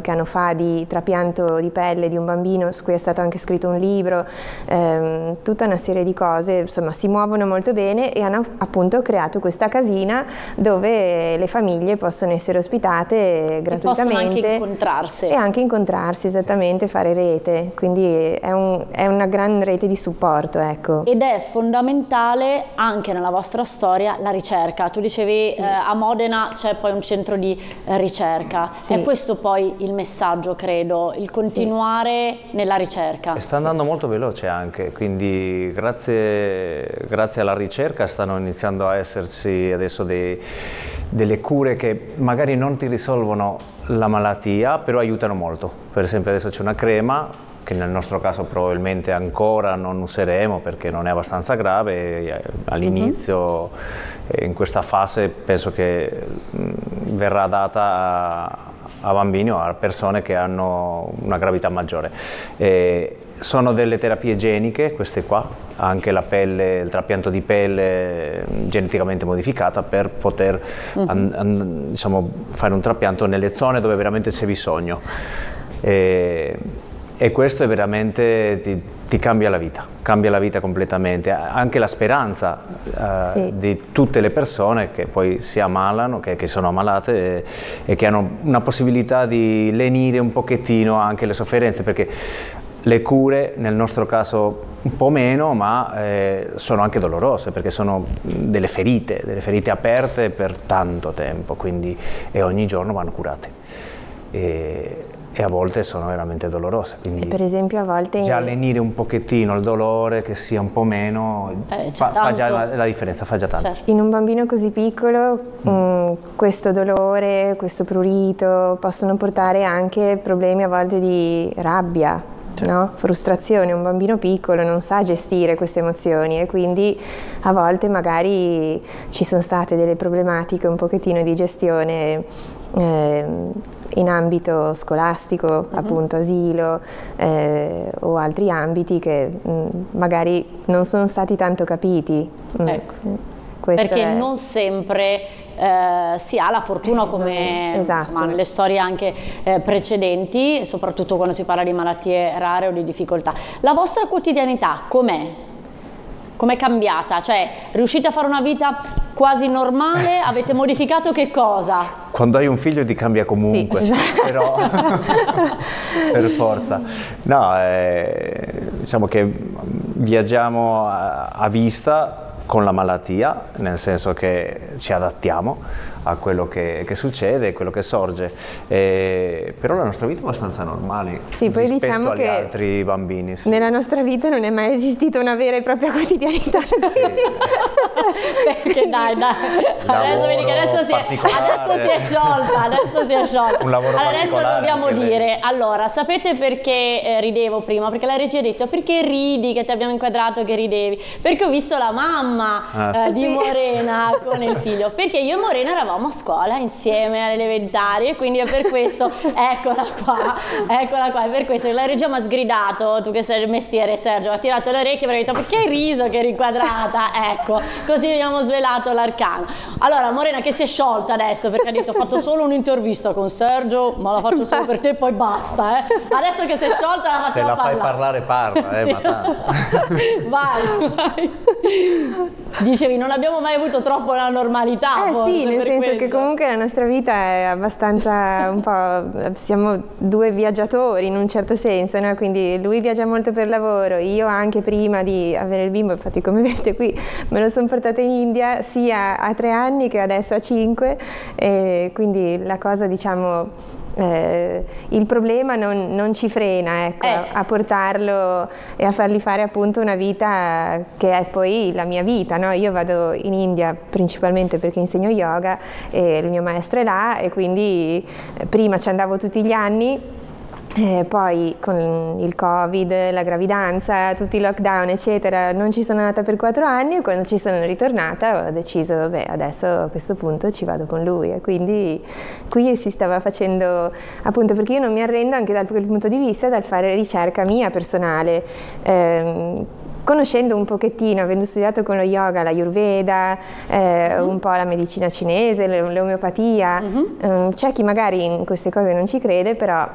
qualche anno fa di trapianto di pelle di un bambino, su cui è stato anche scritto un libro, tutta una serie di cose, insomma si muovono molto bene e hanno appunto creato questa casina dove le famiglie possono essere ospitate gratuitamente. E possono anche incontrarsi. E anche incontrarsi, esattamente, fare rete, quindi è una gran rete di supporto, ecco. Ed è fondamentale anche nella vostra storia la ricerca. Tu dicevi Sì. A Modena c'è poi un centro di ricerca. Sì. È questo poi il messaggio, credo, il continuare nella ricerca. E sta andando molto veloce anche, quindi grazie alla ricerca stanno iniziando a esserci adesso delle cure che magari non ti risolvono la malattia, però aiutano molto. Per esempio adesso c'è una crema che nel nostro caso probabilmente ancora non useremo perché non è abbastanza grave, all'inizio in questa fase penso che verrà data a bambini o a persone che hanno una gravità maggiore. Sono delle terapie geniche queste qua, anche la pelle, il trapianto di pelle geneticamente modificata per poter diciamo, fare un trapianto nelle zone dove veramente c'è bisogno. E questo è veramente ti cambia la vita completamente, anche la speranza Sì. di tutte le persone che poi si ammalano, che sono ammalate e che hanno una possibilità di lenire un pochettino anche le sofferenze, perché le cure nel nostro caso un po' meno, ma sono anche dolorose perché sono delle ferite aperte per tanto tempo, quindi, e ogni giorno vanno curate. E a volte sono veramente dolorose, quindi Per esempio a volte già lenire un pochettino il dolore, che sia un po' meno, fa già la differenza, fa già tanto. Certo. in un bambino così piccolo questo dolore, questo prurito possono portare anche problemi a volte di rabbia, no? Frustrazione. Un bambino piccolo non sa gestire queste emozioni e quindi a volte magari ci sono state delle problematiche un pochettino di gestione in ambito scolastico, appunto asilo o altri ambiti che magari non sono stati tanto capiti. Ecco. Perché non sempre si ha la fortuna, come esatto. insomma, nelle storie anche precedenti, soprattutto quando si parla di malattie rare o di difficoltà. La vostra quotidianità com'è? Com'è cambiata? Cioè, riuscite a fare una vita quasi normale? Avete modificato che cosa? Quando hai un figlio ti cambia comunque, Sì, esatto. però per forza. No, diciamo che viaggiamo a vista con la malattia, nel senso che ci adattiamo a quello che succede, quello che sorge, però la nostra vita è abbastanza normale Sì, poi rispetto diciamo agli che altri bambini. Sì. nella nostra vita non è mai esistita una vera e propria quotidianità. Sì. Perché dai, adesso vedi che adesso si è sciolta, Un lavoro allora, adesso dobbiamo che dire, allora, sapete perché ridevo prima? Perché la regia ha detto, perché ridi, che ti abbiamo inquadrato che ridevi? Perché ho visto la mamma di Morena con il figlio, perché io e Morena eravamo a scuola insieme alle elementari e quindi è per questo, eccola qua, è per questo che la regia mi ha sgridato, tu che sei il mestiere Sergio, ha tirato le orecchie perché ha detto perché hai riso che eri inquadrata, ecco, così abbiamo svelato l'arcano. Allora Morena che si è sciolta adesso perché ha detto ho fatto solo un'intervista con Sergio, ma la faccio solo per te e poi basta, adesso che si è sciolta la facciamo parlare. Se la fai parla, sì. ma tanto. Vai. Dicevi, non abbiamo mai avuto troppo la normalità. Sì, nel senso che comunque la nostra vita è abbastanza un po', siamo due viaggiatori in un certo senso, no? Quindi lui viaggia molto per lavoro, io anche prima di avere il bimbo, infatti come vedete qui me lo sono portata in India sia a 3 anni che adesso a 5, e quindi la cosa, diciamo, il problema non ci frena, ecco, a portarlo e a fargli fare appunto una vita che è poi la mia vita, no? Io vado in India principalmente perché insegno yoga e il mio maestro è là e quindi prima ci andavo tutti gli anni. Poi con il Covid, la gravidanza, tutti i lockdown eccetera non ci sono andata per 4 anni e quando ci sono ritornata ho deciso vabbè adesso a questo punto ci vado con lui e quindi qui si stava facendo appunto perché io non mi arrendo anche dal quel punto di vista dal fare ricerca mia personale. Conoscendo un pochettino, avendo studiato con lo yoga, l'ayurveda, un po' la medicina cinese, l'omeopatia, c'è chi magari in queste cose non ci crede, però